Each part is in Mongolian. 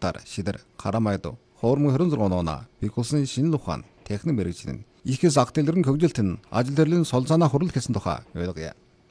талаар шийдэр Карамайд хоормон 26 оноо бихулсан шинэ ухаан техник мэргэжлийн их зах дэлгэрэн хөгжилт нь ажил төрлийн сол санаа хурал гэсэн тухай ойлгоё.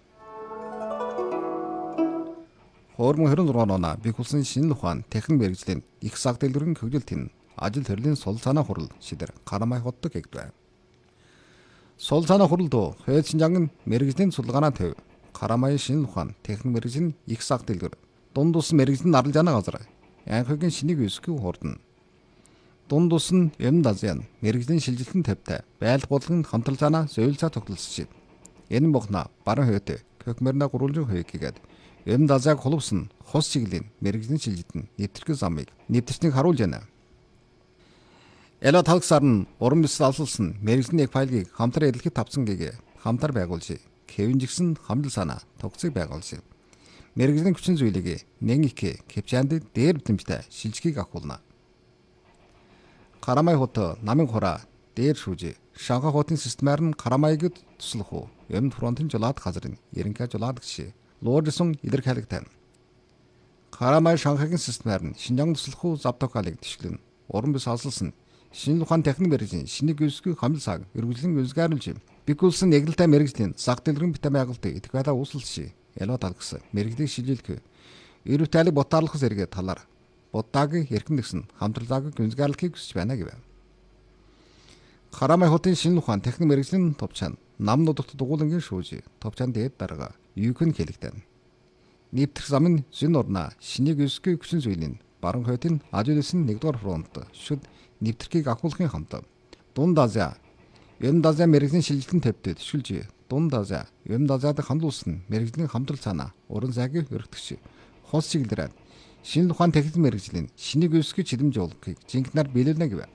Хоормон 26 оноо бихулсан шинэ ухаан техник мэргэжлийн их зах дэлгэрэн хөгжилт нь ажил төрлийн сол санаа хурал шийдэр Карамай хотод гэгдэв. Сол санаа хуралд хойд Шинжаангийн мэргэжлийн судалгаанаа төв Карамай шинэ ухаан техник мэргэжлийн их зах дэлгэр дунд ус мэргэжлийн арал жана газар анхигийн шинийг өсгөх хурдан. Дунд ус нь Азиан мэргэжлийн шилжилтэн тавьтай байлгуулгын хамтралцаана зөвлөцөө тогтолцож. Энэ бохна баруун хойд Көкмөрнө гурвалжин хойгээд Азиаг холбосон хос чиглэлийн мэргэжлийн шилжилтэн нэвтрэх замыг нэвтрчнийг харуулж байна. Эло талгсаар нь уран бүсэл алсалсан мэргэжлийн файлыг хамтран эдлэхэд тавцсан гэгээ хамтар байгуулж, Кевин жигсэн хамдал санаа тогтцыг байгуулж. Мэргэжлийн хүчин зүйлийг нэг их кепчаанд дээр битэмжтэй шилжихийг ахуулна. Карамай хот намын хураа дээр шүүж Шанхай хотын системээр нь Карамайг туслах уу фронтын жолоод газрын ерөнхий жолоодгч Луожсон илэрхийлэгтэй. Карамай Шанхайгийн системээр нь Шинжаан туслах уу завтокалыг тишгэлэн уран бүс алсалсан шинэ ухаан техник мэргэжлийн шинийг өсгөх хамдал цаг эргэлзэн өзгөөрлж бигүүлсэн нэглэлтэй мэргэжлийн зах дэлгэрэн битэм байгуулалтыг идэх байлаа үүсэлж Эло талгс мэргэжлийг шилжүүлэх эрүүл тайлыг ботаарлах зэрэг талаар Буддагийн эрхэм нэгсэн хамтралааг гүнзгийрлэхийг хүсэж байна гэв. Карамай хотын шинэ ухаан техник мэргэжлийн товчаан нам нутагт дугуулангийн шүүж товчаан дээд дарга юухэн хэлэгдэн. Нэвтрэх зам нь зэн орноо шинийг өсгөх хүчин зүйлийн баруун хойдын ажил хэлсэн 1-р фронт шүд нэвтрхийг ахуулахын хамт Дунд Азия Азия мэргэжлийн шилжилтэн тавьдаг төшөлж Дунд Азия Азиад хандуулсан мэргэжлийн хамтрал цаана уран сайгийн өргөтгч хос чиглэлээр шинэ ухаан техник мэргэжлийн шинийг өсгөх чиглэмж болгохыг жинхэнээр биелүүлнэ гэв.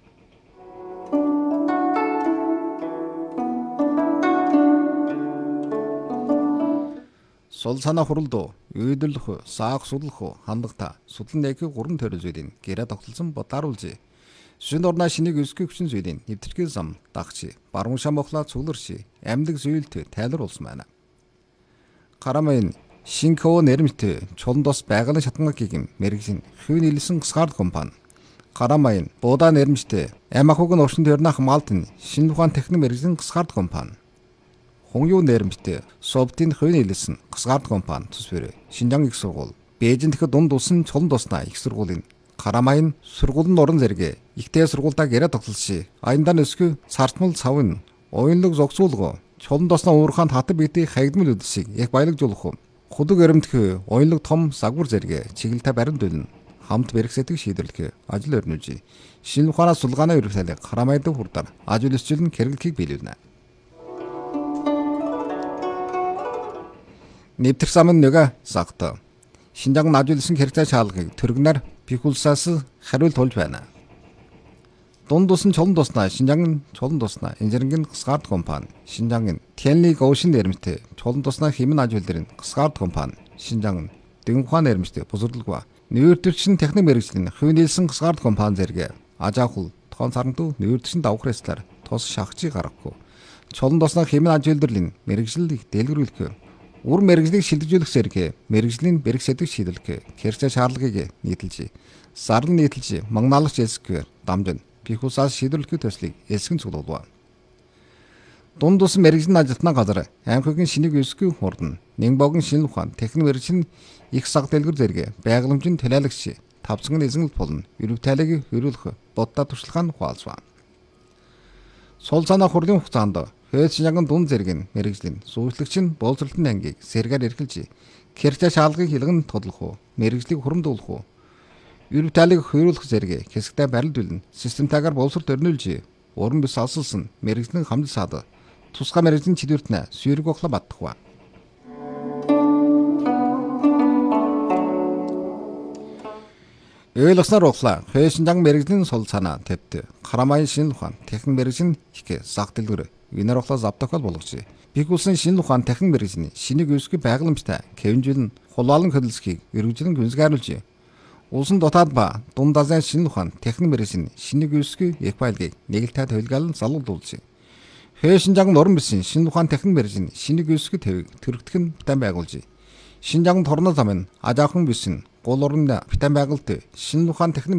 Сол санаа хуралд үйлдвэрлэх, саах судлах, хандлагатай судлан нээх 3 төрөл зүйлийн гэрээ тогтолцсон бодааруулж Шинэ орноо шинийг өсгөх хүчин зүйлийн нэвтрэх зам дагч баруун шам охлоо цугларч амьдаг зүйлт тайлбарлуулсан байна. Карамайн Шинкоо нэрмэт чулан дос байгалийн шатангагийн мэргэжлийн хувийн нийлсэн гсгард компани Карамайн Буда нэрмэт Амахуг нь орчин төрнөх Малтын шинэ ухаан техник мэргэжлийн гсгард компани Хонгю нэрмэт Совтын хувийн нийлсэн гсгард компани төсвөр Шинжаан их сургууль Бээжинд дэх дунд усан чулан досноо их сургуулийн Карамайн сургуулийн орон зэрэг ихтэй сургуультай гэрээ тогтолцсон. Аяндан өсгөө цартмал цавн уянлаг зогсуулгоо чулан досноо уурхаан татар битий хаягдмал үдсийг яг баялагжуулах. Худаг өрөмтгөө уянлаг том загвар зэрэг чиглэлтэй баримт дүлн хамт бэрхсэтг шийдвэрлэх ажил өрнөж. Шинэ ухаанаа сулгааны ерөнхийлөг Карамайд хурдар ажил өсчлөн хэрэглэхийг биелүүлнэ. Нэвтрэх зам нь нөгөө загт. Шинжаан ажигласан хэрэгцээ шаалгыг төргнөр бихулсаас хариулт болж байна. Дунд усан чулан досноо Шинжаан чулан досноо инженерийн гсгард компани Шинжаан Тянли Гоушин нэрмэтэй чулан досноо хэмнэн ажиглалын гсгард компани Шинжаан Дэн ухаан нэрмэтэй бузарлага нүүртэрчин техник мэргэжлийн хувийн нийлсэн гсгард компани зэрэг ажаахул тоон саранту нүүртэрчин давхрээслэр тус шахчийг гаргахгүй чулан досноо хэмнэн ажиглалын мэргэжлийг дэлгэрүүлэх ур мэргэжлийг шилжүүлэх зэрэг мэргэжлийн бэрхсэтг шийдвэрлэх хэрэгцээ шаардлагыг нийтэлж зарлан нийтэлж магнаалгач элсгээр дамжин бихусаас шийдвэрлэх төслийг элсгэн цуглуулв. Дунд ус мэргэжлийн ажилтнаа газар анхигийн шинийг өсгөх хурдан Нинбогийн шинэ ухаан техник мэргэжлийн их зах дэлгэр зэрэг байгууламжийн төлөөлөгч тавцан эзэнэл болон эрүүл тайлыг хөрвүүлэх бодтой туршлагаан хуалцваа. Сол санаа хурлын хугацаанд хойд Шинжаан дунд зэрэг мэргэжлийн сүүлчлагч нь боловсролтын ангийг сэргээр эрхэлж хэрэгцээ шаалгыг хилгэн тодлох уу мэргэжлийг хурамдуулах уу эрүүл тайлыг хөрвүүлэх зэрэг хэсэгтэй барилд үлэн системтайгаар боловсролт өрнүүлж уран бүс алсалсан мэргэжлийн хамдал саад тусгай мэргэжлийн чиглэлтнэ сүйрэг охло баттахва. Ойлгосноор ухлаа хойд Шинжаан мэргэжлийн сол санаа тавьд Карамай шинэ ухаан техник мэргэжлийн их зах дэлгэр Винер охлоо завтокол болгож бигүүлсэн шинэ ухаан техник мэргэжлийн шинийг өсгөх байгууламжтай кевинжил нь хулаалан хөдөлсгийг эрүүжлэн гүнзгийрлж улсын дотоод ба Дунд Азийн шинэ ухаан техник мэргэжлийн шинийг өсгөх файлыг нэгэлтэй төлгөөлөн залуулж хойд Шинжаан уран бүсийн шинэ ухаан техник мэргэжлийн шинийг өсгөх төрөгдөх нь битэн байгуулж Шинжаан торно зам нь ажаахан бүс нь гол орон битэн байгуулалт шинэ ухаан техник